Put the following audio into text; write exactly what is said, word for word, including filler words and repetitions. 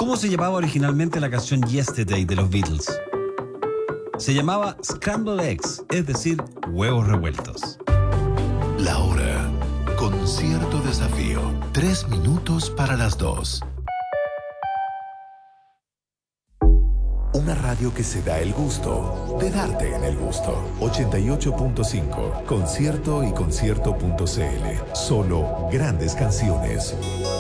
¿Cómo se llamaba originalmente la canción Yesterday de los Beatles? Se llamaba Scrambled Eggs, es decir, huevos revueltos. La hora. Con cierto desafío. Tres minutos para las dos. Una radio que se da el gusto de darte en el gusto. ochenta y ocho punto cinco. Concierto y concierto punto c l. Solo grandes canciones.